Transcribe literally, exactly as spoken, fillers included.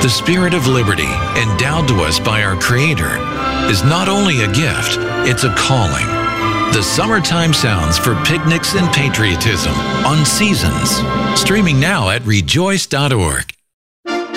The spirit of liberty, endowed to us by our Creator, is not only a gift, it's a calling. The summertime sounds for picnics and patriotism on Seasons. Streaming now at rejoice dot org.